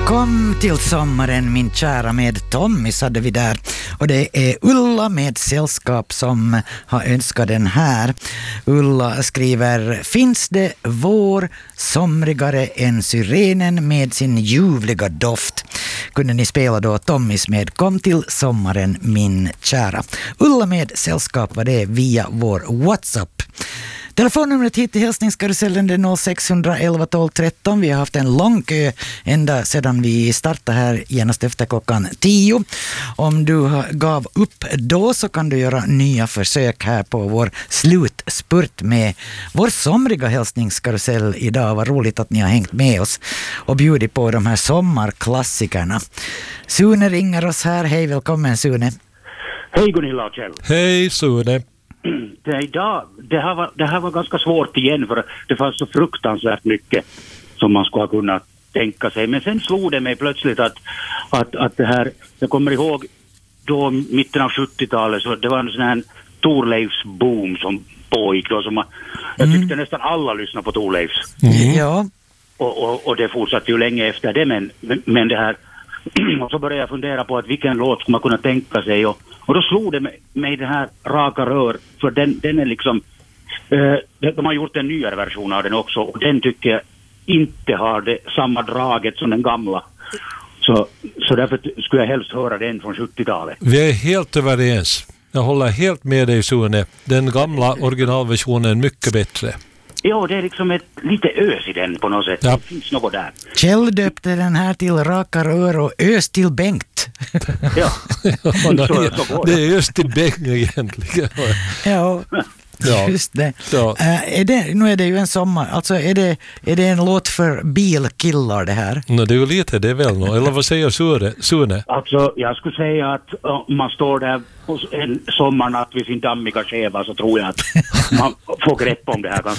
Kom till sommaren min kära med Tommys hade vi där. Och det är Ulla med sällskap som har önskat den här. Ulla skriver: finns det vår somrigare än syrenen med sin ljuvliga doft? Kunde ni spela då Tommys med Kom till sommaren min kära. Ulla med sällskap var det via vår WhatsApp. Telefonnumret hit till hälsningskarusellen är 0611 12 13. Vi har haft en lång kö ända sedan vi startade här genast efter klockan 10. Om du gav upp då så kan du göra nya försök här på vår slutspurt med vår somriga hälsningskarusell idag. Vad roligt att ni har hängt med oss och bjudit på de här sommarklassikerna. Sune ringer oss här. Hej, välkommen Sune. Hej Gunilla och Kjell. Hej Sune. Det här var ganska svårt igen för det fanns så fruktansvärt mycket som man skulle kunna tänka sig. Men sen slog det mig plötsligt att det här, jag kommer ihåg då mitten av 70-talet så det var en sån här Thorleifs-boom som pågick då. Jag tyckte nästan alla lyssnade på Thorleifs. Ja. Och det fortsatte ju länge efter det men det här och så började jag fundera på att vilken låt skulle man kunna tänka sig och då slog det mig det här Raka rör för den är liksom de har gjort en nyare version av den också och den tycker jag inte har det samma draget som den gamla så därför skulle jag helst höra den från 70-talet. Vi är helt överens. Jag håller helt med dig Sune. Den gamla originalversionen är mycket bättre. Ja, det är liksom ett lite ös i den på något sätt. Ja. Det finns något där. Kjell döpte den här till Raka rör och ös till Bengt. Ja, det är just till Bengt egentligen. Ja, just det. Ja. Nu är det ju en sommar. Alltså är det en låt för bilkillar det här? No, det är ju lite det väl. Eller vad säger Sune? Alltså, jag skulle säga att om man står där en sommarnatt vid sin dammiga skeva så tror jag att man får grepp om det här ganska